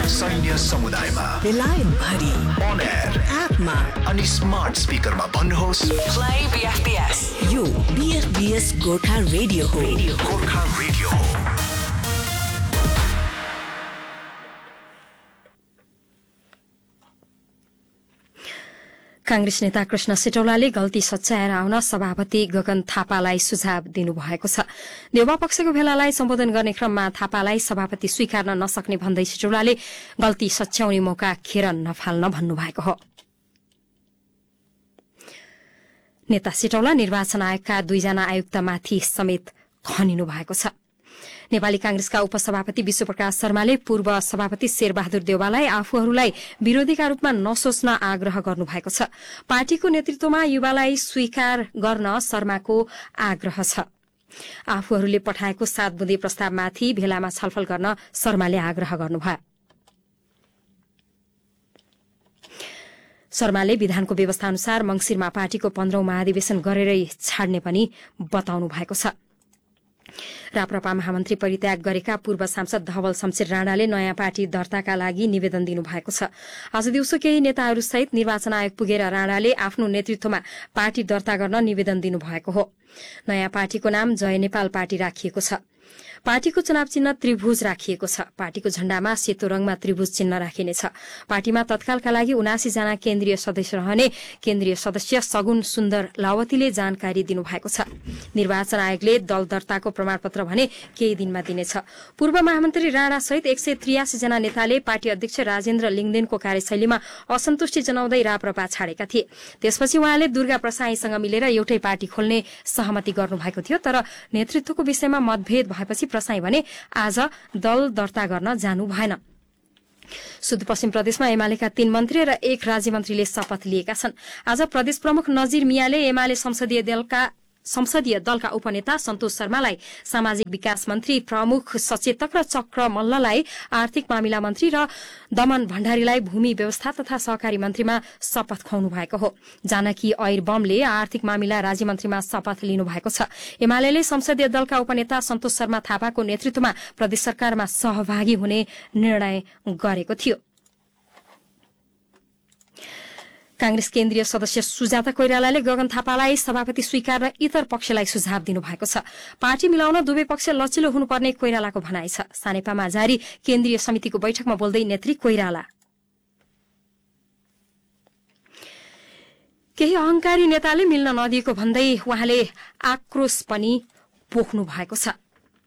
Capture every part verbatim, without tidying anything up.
सैन्य समुदायमा बेलायत भरि on air एपमा अनि स्मार्ट स्पिकरमा भन्नुहोस् play B F B S। यो B F B S Gorkha radio हो। गोर्खा रेडियो हो। कांग्रेस नेता कृष्ण सिटौलाले गल्ती सच्याएर आउन सभापति गगन थापालाई सुझाव दिनुभएको छ। देउबा पक्षको भेलालाई सम्बोधन गर्ने क्रममा थापालाई सभापति स्वीकार्न नसक्ने भन्दै सिटौलाले गल्ती सच्याउने मौका खेर नफाल्न भन्नुभएको हो। नेता सिटौला निर्वाचन आयोगका दुईजना आयुक्तमाथि समेत खनिनु भएको छ। नेपाली कांग्रेसका उपसभापति विश्वप्रकाश शर्माले पूर्व सभापति शेरबहादुर देउवालाई आफूहरूलाई विरोधीका रूपमा नसोच्न आग्रह गर्नुभएको छ। पार्टीको नेतृत्वमा युवालाई स्वीकार गर्न शर्माको आग्रह छ। आफूहरूले पठाएको सात बुँदे प्रस्तावमाथि भेलामा छलफल गर्न शर्माले आग्रह गर्नुभयो। शर्माले विधानको व्यवस्था अनुसार मंगिरमा पार्टीको पन्ध्रौं महाधिवेशन गरेरै छाड्ने पनि बताउनु भएको छ। राप्रपा महामन्त्री परित्याग गरेका पूर्व सांसद धवल शमशेर राणाले नयाँ पार्टी दर्ताका लागि निवेदन दिनुभएको छ। आज दिउँसो केही नेताहरूसहित निर्वाचन आयोग पुगेर राणाले आफ्नो नेतृत्वमा पार्टी दर्ता गर्न निवेदन दिनुभएको हो। नयाँ पार्टीको नाम जय नेपाल पार्टी राखिएको छ। पार्टीको चुनाव चिन्ह त्रिभुज राखिएको छ। पार्टीको झण्डामा सेतो रंगमा त्रिभुज चिन्ह राखिनेछ। पार्टीमा तत्कालका लागि उनासी जना केन्द्रीय सदस्य रहने केन्द्रीय सदस्य सगुन सुन्दर लावतीले जानकारी दिनुभएको छ। निर्वाचन आयोगले दल दर्ताको प्रमाणपत्र भने केही दिनमा दिनेछ। पूर्व महामन्त्री राणा सहित एक सय त्रियासी जना नेताले पार्टी अध्यक्ष राजेन्द्र लिङदेनको कार्यशैलीमा असन्तुष्टि जनाउँदै राप्रपा छाडेका थिए। त्यसपछि उहाँले दुर्गा प्रसाईसँग मिलेर एउटै पार्टी खोल्ने सहमति गर्नुभएको थियो। तर नेतृत्वको विषयमा मतभेद भएपछि प्रसाई भने आज दल दर्ता गर्न जानु भएन। सुदूरपश्चिम प्रदेशमा एमालेका तीन मन्त्री र एक राज्यमन्त्रीले शपथ लिएका छन्। आज प्रदेश प्रमुख नजीर मियाले एमाले संसदीय दलका संसदीय दलका उपनेता सन्तोष शर्मालाई, सामाजिक विकास मन्त्री प्रमुख सचेतक र चक्र मल्ललाई आर्थिक मामिला मन्त्री र दमन भण्डारीलाई भूमि व्यवस्था तथा सहकारी मन्त्रीमा शपथ खुवाउनु भएको हो। जानकी ऐरबमले आर्थिक मामिला राज्यमन्त्रीमा शपथ लिनु भएको छ। एमाले संसदीय दलका उपनेता सन्तोष शर्मा थापाको नेतृत्वमा प्रदेश सरकारमा सहभागी हुने निर्णय गरेको थियो। कांग्रेस केन्द्रीय सदस्य सुजाता कोइरालाले गगन थापालाई सभापति स्वीकार्न इतर पक्षलाई सुझाव दिनुभएको छ। पार्टी मिलाउन दुवै पक्ष लचिलो हुनुपर्ने कोइरालाको भनाइ छ। सानेपामा जारी केन्द्रीय समितिको बैठकमा बोल्दै नेत्री कोइराला केही अहंकारी नेताले मिल्न नदिएको भन्दै उहाँले आक्रोश पनि पोख्नु भएको छ।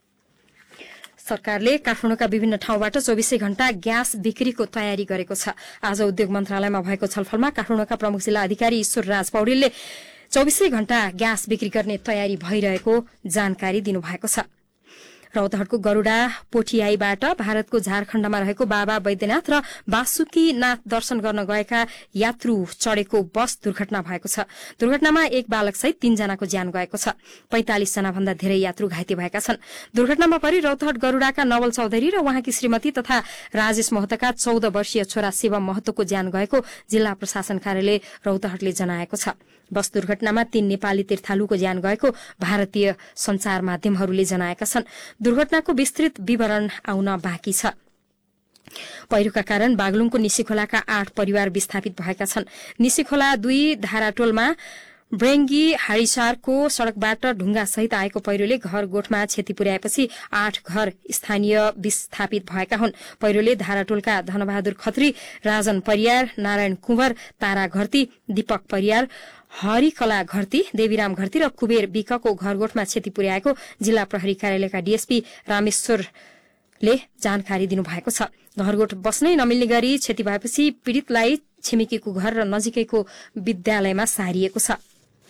सरकारले काठमाडौँका विभिन्न ठाउँबाट चौबीसै घण्टा ग्यास बिक्रीको तयारी गरेको छ। आज उद्योग मन्त्रालयमा भएको छलफलमा काठमाडौँका प्रमुख जिल्ला अधिकारी ईश्वर राज पौडेलले चौबीसै घण्टा ग्यास बिक्री गर्ने तयारी भइरहेको जानकारी दिनुभएको छ। रौतहटको गरूडा पोठियाईबाट भारतको झारखण्डमा रहेको बाबा वैद्यनाथ र वासुकीनाथ दर्शन गर्न गएका यात्रु चढ़ेको बस दुर्घटना भएको छ। दुर्घटनामा एक बालक सहित तीनजनाको ज्यान गएको छ। पैंतालिस जना भन्दा धेरै यात्रु घाइते भएका छन्। दुर्घटनामा परि रौतहट गरूडाका नवल चौधरी र उहाँकी श्रीमती तथा राजेश महतोका चौध वर्षीय छोरा शिवम महतोको ज्यान गएको जिल्ला प्रशासन कार्यालय रौतहटले जनाएको छ। बस दुर्घटनामा तीन नेपाली तीर्थालुको ज्यान गएको भारतीय संचार माध्यमहरूले जनाएका छन्। दुर्घटनाको विस्तृत विवरण आउन बाँकी छ। पहिरोका कारण बागलुङको निसीखोलाका आठ परिवार विस्थापित भएका छन्। निसीखोला दुई धाराटोलमा ब्रेङ्गी हाडीसारको सड़कबाट ढुंगा सहित आएको पहिरोले घर गोठमा क्षति पुर्याएपछि आठ घर स्थानीय विस्थापित भएका हुन्। पहिरोले धाराटोलका धनबहादुर खत्री, राजन परियार, नारायण कुँवर, तारा घरती, दीपक परियार, हरिकला घरती, देवीराम घरती र कुबेर विकको घरगोठमा क्षति पुर्याएको जिल्ला प्रहरी कार्यालयका डीएसपी रामेश्वरले जानकारी दिनुभएको छ। घरगोठ बस्नै नमिल्ने गरी क्षति भएपछि पीड़ितलाई छिमेकीको घर र नजिकैको विद्यालयमा सारिएको छ।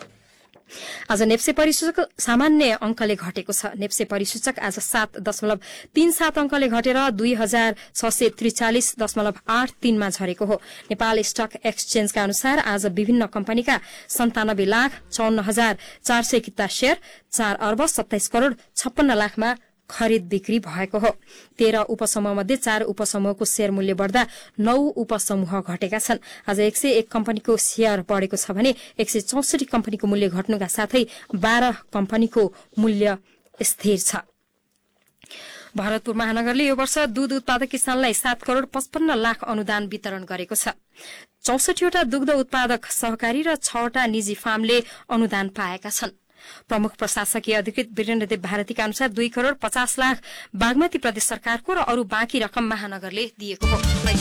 आज नेप्से परिसूचक सामान्य अंकले घटेको छ। नेप्से परिसूचक आज सात दशमलव तीन सात अंकले घटेर दुई हजार छ सय त्रिचालिस दशमलव आठ तीनमा झरेको हो। नेपाल स्टक एक्सचेन्जका अनुसार आज विभिन्न कम्पनीका सन्तानब्बे लाख चौन्न हजार चार सय किता शेयर चार अर्ब सत्ताइस करोड़ छप्पन्न लाखमा खरिद बिक्री भएको हो। तेह्र उपसमूह मध्ये चार उपसमूहको शेयर मूल्य बढ़दा नौ उपसमूह घटेका छन्। आज एक सय एक कम्पनीको शेयर बढ़ेको छ भने एक सय चौसठी कम्पनीको मूल्य घट्नुका साथै बाह्र कम्पनीको मूल्य स्थिर छ। भरतपुर महानगरले यो वर्ष दूध उत्पादक किसानलाई सात करोड़ पचपन्न लाख अनुदान वितरण गरेको छ। चौसठीवटा दुग्ध उत्पादक सहकारी र छवटा निजी फार्मले अनुदान पाएका छन्। प्रमुख प्रशासकीय अधिकृत वीरेन्द्रदेव भारतीका अनुसार दुई करोड़ पचास लाख बागमती प्रदेश सरकारको र अरू बाँकी रकम महानगरले दिएको हो।